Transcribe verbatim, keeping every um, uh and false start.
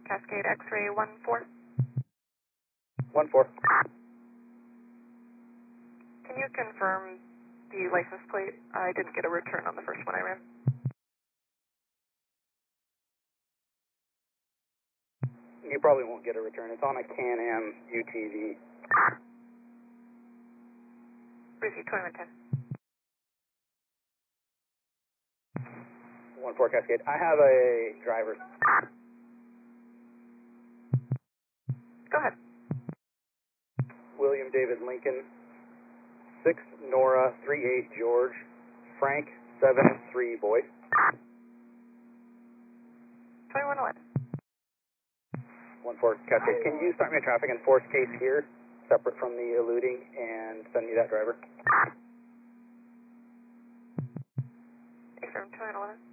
Cascade X-ray one four. one four. Can you confirm the license plate? I didn't get a return on the first one I ran. You probably won't get a return. It's on a Can-Am U T V. Receive twenty-one ten. one four Cascade. I have a driver. Go ahead. William David Lincoln, six Nora, three eight George, Frank, seven three Boy. twenty-one eleven. one four Cascade. Can you start me a traffic enforce case here, separate from the eluding, and send me that driver? Affirm twenty-one eleven.